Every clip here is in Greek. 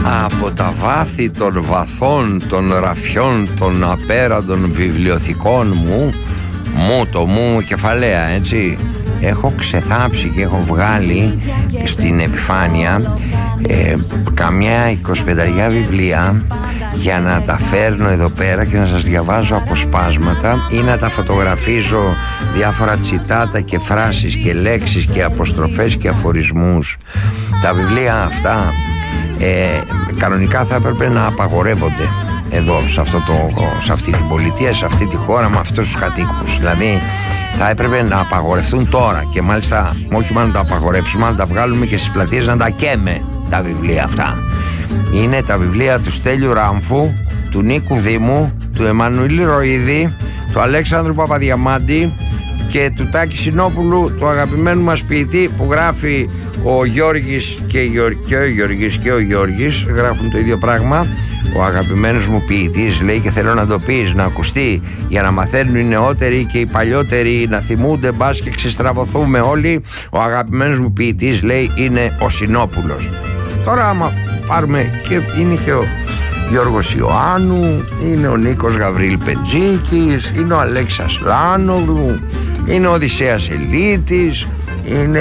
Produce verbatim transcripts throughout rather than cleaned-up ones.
Από τα βάθη των βαθών των ραφιών των απέραντων βιβλιοθηκών μου, μου το μου κεφαλαία, έτσι, έχω ξεθάψει και έχω βγάλει στην επιφάνεια ε, καμιά εικοσιπενταριά βιβλία για να τα φέρνω εδώ πέρα και να σας διαβάζω αποσπάσματα ή να τα φωτογραφίζω διάφορα τσιτάτα και φράσεις και λέξεις και αποστροφές και αφορισμούς. Τα βιβλία αυτά ε, κανονικά θα έπρεπε να απαγορεύονται εδώ, σε, αυτό το, σε αυτή την πολιτεία, σε αυτή τη χώρα, με αυτούς τους κατοίκους. Δηλαδή θα έπρεπε να απαγορευτούν τώρα και μάλιστα όχι μόνο να τα απαγορεύσουμε, αλλά να τα βγάλουμε και στις πλατείες να τα καίμε τα βιβλία αυτά. Είναι τα βιβλία του Στέλιου Ράμφου, του Νίκου Δήμου, του Εμμανουήλ Ροίδη, του Αλέξανδρου Παπαδιαμάντη και του Τάκη Συνόπουλου, του αγαπημένου μας ποιητή, που γράφει ο Γιώργης και, και ο Γιώργης και ο Γιώργης γράφουν το ίδιο πράγμα. Ο αγαπημένος μου ποιητής, λέει, και θέλω να το πεις, να ακουστεί, για να μαθαίνουν οι νεότεροι και οι παλιότεροι να θυμούνται, μπας και ξεστραβωθούμε όλοι. Ο αγαπημένος μου ποιητής, λέει, είναι ο Συνόπουλος. Τώρα άμα πάρουμε, και είναι και ο Γιώργος Ιωάννου, είναι ο Νίκος Γαβρίλ Πεντζίκης, είναι ο Αλέξας Λάνογλου, είναι ο Οδυσσέας Ελίτης, είναι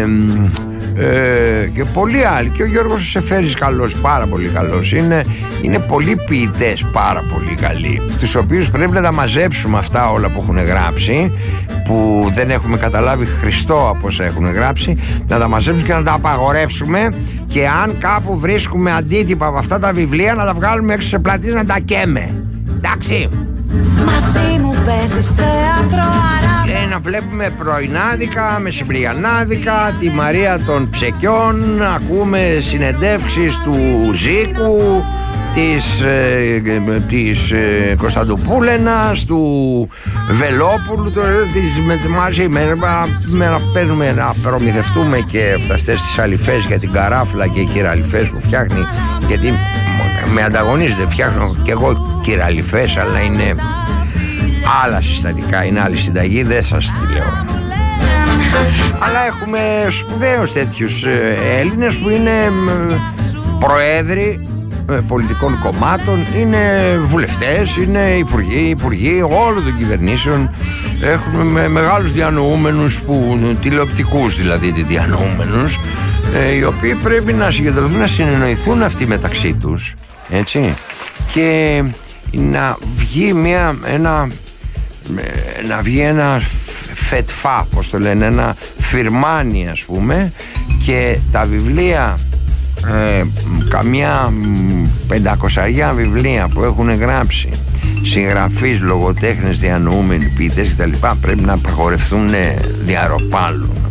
ε, και πολλοί άλλοι, και ο Γιώργος Σεφέρης καλός, πάρα πολύ καλός. Είναι, είναι πολλοί ποιητές πάρα πολύ καλοί, τους οποίους πρέπει να τα μαζέψουμε αυτά όλα που έχουν γράψει, που δεν έχουμε καταλάβει Χριστό από όσα έχουν γράψει, να τα μαζέψουμε και να τα απαγορεύσουμε, και αν κάπου βρίσκουμε αντίτυπα από αυτά τα βιβλία να τα βγάλουμε έξω σε πλατείες να τα καίμε. Εντάξει. Μαζί μου παίζεις θέατρο αράβα. Και να βλέπουμε πρωινάδικα, μεσημβριανάδικα, τη Μαρία των Ψεκιών, ακούμε συνεντεύξεις του Ζήκου, της, ε, της ε, Κωνσταντοπούλενας, του Βελόπουλου, το, της, με, μαζί με, με, να παίρνουμε, να προμηθευτούμε και αυτές τις αλυφές για την καράφλα και οι κυραλυφές που φτιάχνει, γιατί με ανταγωνίζεται, φτιάχνω και εγώ κυραλυφές, αλλά είναι άλλα συστατικά, είναι άλλη συνταγή, δεν σας τη λέω. Αλλά έχουμε σπουδαίους τέτοιους Έλληνες που είναι προέδροι πολιτικών κομμάτων, είναι βουλευτές, είναι υπουργοί, υπουργοί όλων των κυβερνήσεων. Έχουμε με μεγάλους διανοούμενους, που, τηλεοπτικούς δηλαδή διανοούμενους, ε, οι οποίοι πρέπει να συγκεντρωθούν, να συνεννοηθούν αυτοί μεταξύ τους, έτσι, και να βγει μια, ένα, να βγει ένα φετφά, πώς το λένε, ένα φιρμάνι, ας πούμε, και τα βιβλία, Ε, καμιά πεντακοσαριά βιβλία που έχουν γράψει συγγραφείς, λογοτέχνες, διανοούμενοι, ποιητές κτλ. Πρέπει να απαγορευτούν διαρροπάλου.